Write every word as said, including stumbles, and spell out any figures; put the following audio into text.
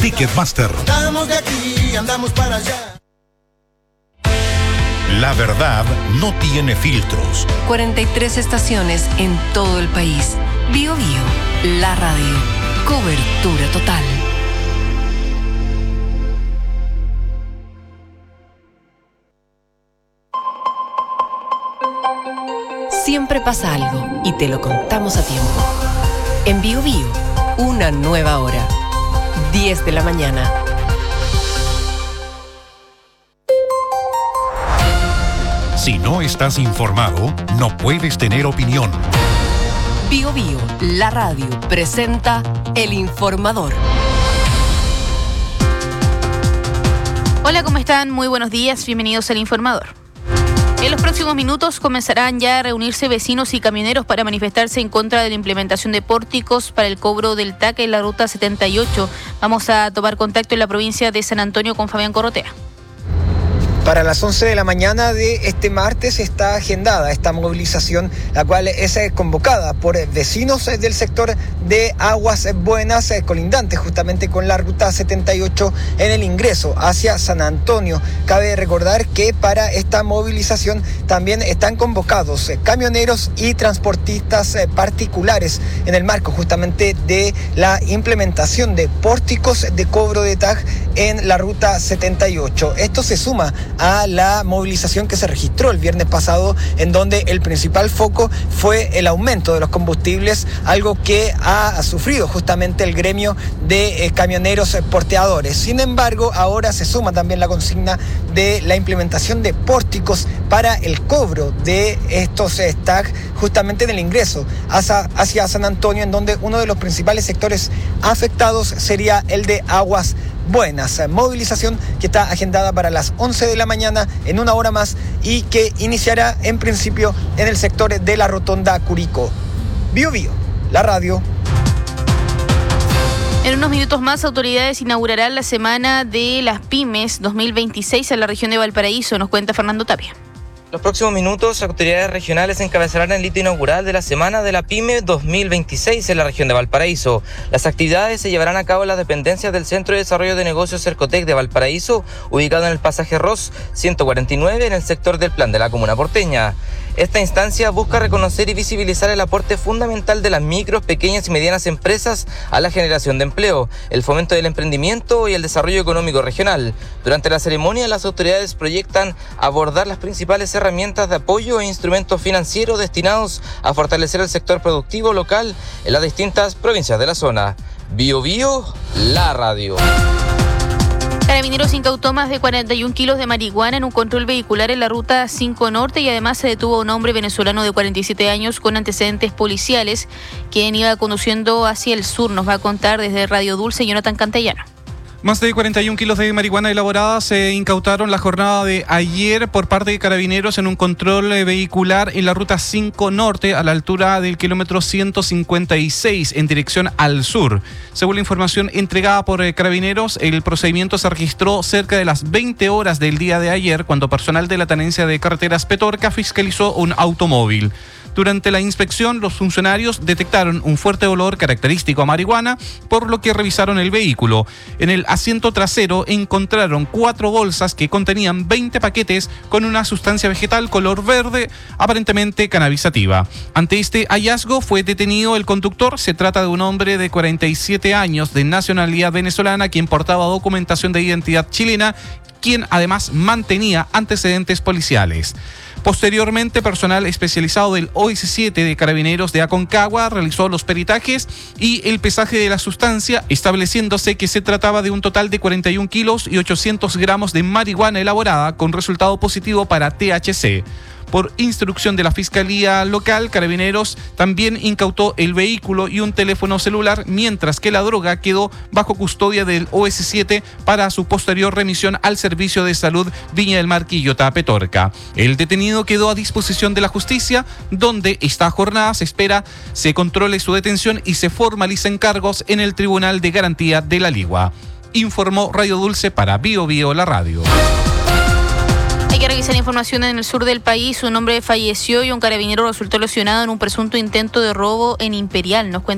Ticketmaster. Estamos de aquí, andamos para allá. La verdad no tiene filtros. cuarenta y tres estaciones en todo el país. Bio Bio, la radio. Cobertura total. Siempre pasa algo y te lo contamos a tiempo. En Bio Bio, una nueva hora. diez de la mañana. Si no estás informado, no puedes tener opinión. Bio Bio, la radio, presenta El Informador. Hola, ¿cómo están? Muy buenos días, bienvenidos al Informador. En los próximos minutos comenzarán ya a reunirse vecinos y camioneros para manifestarse en contra de la implementación de pórticos para el cobro del T A C en la ruta setenta y ocho. Vamos a tomar contacto en la provincia de San Antonio con Fabián Corrotea. Para las once de la mañana de este martes está agendada esta movilización, la cual es convocada por vecinos del sector de Aguas Buenas, colindantes justamente con la ruta setenta y ocho en el ingreso hacia San Antonio. Cabe recordar que para esta movilización también están convocados camioneros y transportistas particulares en el marco justamente de la implementación de pórticos de cobro de T A C en la ruta setenta y ocho. Esto se suma a la movilización que se registró el viernes pasado, en donde el principal foco fue el aumento de los combustibles, algo que ha sufrido justamente el gremio de eh, camioneros porteadores. Sin embargo, ahora se suma también la consigna de la implementación de pórticos para el cobro de estos eh, T A C justamente en el ingreso hacia, hacia San Antonio, en donde uno de los principales sectores afectados sería el de Aguas Buenas. Movilización que está agendada para las once de la mañana, en una hora más, y que iniciará en principio en el sector de la Rotonda Curicó. Bio Bio, la radio. En unos minutos más, autoridades inaugurarán la Semana de las Pymes dos mil veintiséis en la región de Valparaíso, nos cuenta Fernando Tapia. Los próximos minutos, autoridades regionales encabezarán el hito inaugural de la Semana de la PYME dos mil veintiséis en la región de Valparaíso. Las actividades se llevarán a cabo en las dependencias del Centro de Desarrollo de Negocios Cercotec de Valparaíso, ubicado en el pasaje Ross ciento cuarenta y nueve en el sector del Plan de la Comuna Porteña. Esta instancia busca reconocer y visibilizar el aporte fundamental de las micros, pequeñas y medianas empresas a la generación de empleo, el fomento del emprendimiento y el desarrollo económico regional. Durante la ceremonia, las autoridades proyectan abordar las principales herramientas de apoyo e instrumentos financieros destinados a fortalecer el sector productivo local en las distintas provincias de la zona. Bio Bio, la radio. Carabineros incautó más de cuarenta y un kilos de marihuana en un control vehicular en la ruta cinco Norte y además se detuvo a un hombre venezolano de cuarenta y siete años con antecedentes policiales quien iba conduciendo hacia el sur. Nos va a contar desde Radio Dulce Jonathan Cantellano. Más de cuarenta y un kilos de marihuana elaborada se incautaron la jornada de ayer por parte de Carabineros en un control vehicular en la ruta cinco Norte a la altura del kilómetro ciento cincuenta y seis en dirección al sur. Según la información entregada por Carabineros, el procedimiento se registró cerca de las veinte horas del día de ayer cuando personal de la Tenencia de Carreteras Petorca fiscalizó un automóvil. Durante la inspección, los funcionarios detectaron un fuerte olor característico a marihuana, por lo que revisaron el vehículo. En el asiento trasero encontraron cuatro bolsas que contenían veinte paquetes con una sustancia vegetal color verde, aparentemente cannabisativa. Ante este hallazgo fue detenido el conductor. Se trata de un hombre de cuarenta y siete años de nacionalidad venezolana quien portaba documentación de identidad chilena, quien además mantenía antecedentes policiales. Posteriormente, personal especializado del O S siete de Carabineros de Aconcagua realizó los peritajes y el pesaje de la sustancia, estableciéndose que se trataba de un total de cuarenta y un kilos y ochocientos gramos de marihuana elaborada con resultado positivo para T H C. Por instrucción de la Fiscalía Local, Carabineros también incautó el vehículo y un teléfono celular, mientras que la droga quedó bajo custodia del O S siete para su posterior remisión al Servicio de Salud Viña del Mar Quillota Petorca. El detenido quedó a disposición de la justicia, donde esta jornada se espera se controle su detención y se formalicen cargos en el Tribunal de Garantía de la Ligua. Informó Radio Dulce para Bio Bio, la radio. Hay que revisar información en el sur del país. Un hombre falleció y un carabinero resultó lesionado en un presunto intento de robo en Imperial. Nos cuenta